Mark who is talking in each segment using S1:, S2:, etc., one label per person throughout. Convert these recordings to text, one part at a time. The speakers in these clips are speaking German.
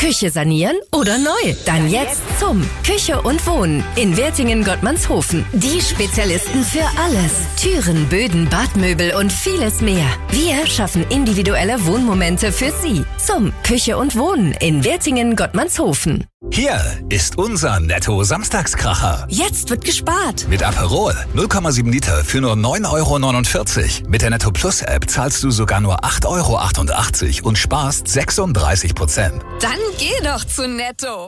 S1: Küche sanieren oder neu? Dann jetzt zum Küche und Wohnen in Wertingen-Gottmannshofen. Die Spezialisten für alles. Türen, Böden, Badmöbel und vieles mehr. Wir schaffen individuelle Wohnmomente für Sie. Zum Küche und Wohnen in Wertingen-Gottmannshofen.
S2: Hier ist unser Netto-Samstagskracher.
S1: Jetzt wird gespart.
S2: Mit Aperol 0,7 Liter für nur 9,49 €. Mit der Netto Plus App zahlst du sogar nur 8,88 € und sparst 36%.
S1: Dann geh doch zu Netto.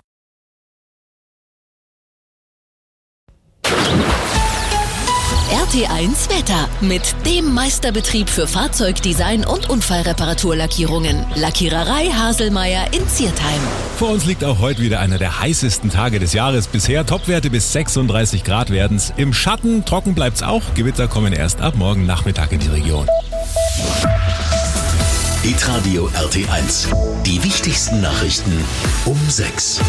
S3: RT1 Wetter mit dem Meisterbetrieb für Fahrzeugdesign und Unfallreparaturlackierungen. Lackiererei Haselmeier in Ziertheim.
S4: Vor uns liegt auch heute wieder einer der heißesten Tage des Jahres bisher. Topwerte bis 36 Grad werden's. Im Schatten trocken bleibt's auch. Gewitter kommen erst ab morgen Nachmittag in die Region.
S5: Hitradio RT1. Die wichtigsten Nachrichten um 6.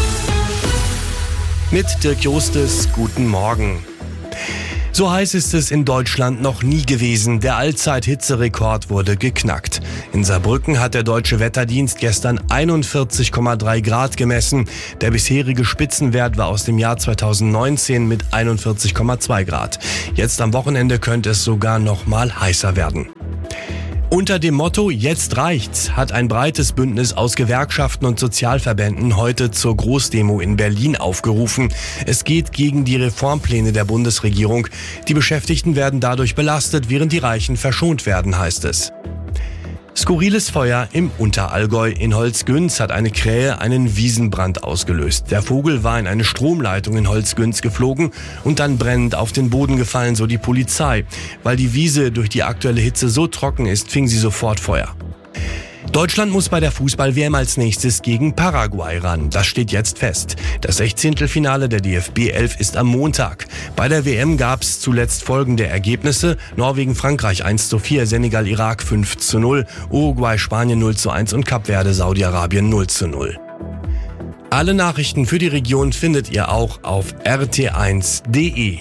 S6: Mit Dirk Jostes, guten Morgen. So heiß ist es in Deutschland noch nie gewesen. Der Allzeit-Hitzerekord wurde geknackt. In Saarbrücken hat der Deutsche Wetterdienst gestern 41,3 Grad gemessen. Der bisherige Spitzenwert war aus dem Jahr 2019 mit 41,2 Grad. Jetzt am Wochenende könnte es sogar noch mal heißer werden. Unter dem Motto "Jetzt reicht's" hat ein breites Bündnis aus Gewerkschaften und Sozialverbänden heute zur Großdemo in Berlin aufgerufen. Es geht gegen die Reformpläne der Bundesregierung. Die Beschäftigten werden dadurch belastet, während die Reichen verschont werden, heißt es. Skurriles Feuer im Unterallgäu. In Holzgünz hat eine Krähe einen Wiesenbrand ausgelöst. Der Vogel war in eine Stromleitung in Holzgünz geflogen und dann brennend auf den Boden gefallen, so die Polizei. Weil die Wiese durch die aktuelle Hitze so trocken ist, fing sie sofort Feuer. Deutschland muss bei der Fußball-WM als nächstes gegen Paraguay ran. Das steht jetzt fest. Das 16. der DFB 11 ist am Montag. Bei der WM gab es zuletzt folgende Ergebnisse: Norwegen-Frankreich 1:4, Senegal-Irak 5:0, Uruguay-Spanien 0:1 und Kap Verde Saudi-Arabien 0:0. Alle Nachrichten für die Region findet ihr auch auf rt1.de.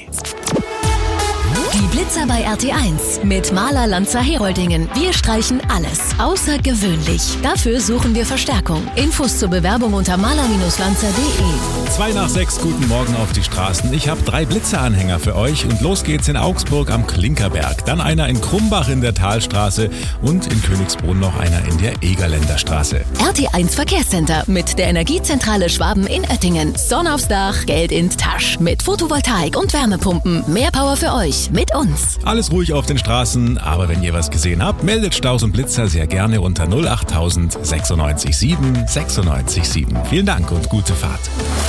S3: Die Blitzer bei RT1 mit Maler Lanzer Heroldingen. Wir streichen alles außergewöhnlich. Dafür suchen wir Verstärkung. Infos zur Bewerbung unter maler-lanzer.de.
S4: 5:05, guten Morgen auf die Straßen. Ich habe 3 Blitzeranhänger für euch und los geht's in Augsburg am Klinkerberg. Dann einer in Krumbach in der Talstraße und in Königsbrunn noch einer in der Egerländer Straße.
S3: RT1 Verkehrscenter mit der Energiezentrale Schwaben in Oettingen. Sonne aufs Dach, Geld in die Tasche. Mit Photovoltaik und Wärmepumpen. Mehr Power für euch. Mit uns.
S4: Alles ruhig auf den Straßen, aber wenn ihr was gesehen habt, meldet Staus und Blitzer sehr gerne unter 08000 96 7 96 7. Vielen Dank und gute Fahrt.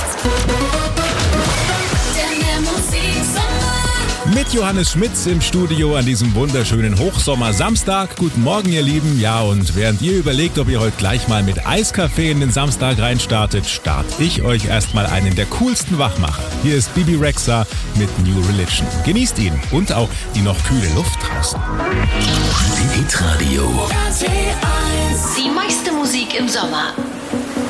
S4: Mit Johannes Schmitz im Studio an diesem wunderschönen Hochsommer-Samstag. Guten Morgen, ihr Lieben. Ja, und während ihr überlegt, ob ihr heute gleich mal mit Eiskaffee in den Samstag reinstartet, starte ich euch erstmal einen der coolsten Wachmacher. Hier ist Bibi Rexha mit New Religion. Genießt ihn und auch die noch kühle Luft draußen.
S5: Hitradio.
S3: Die meiste Musik im Sommer.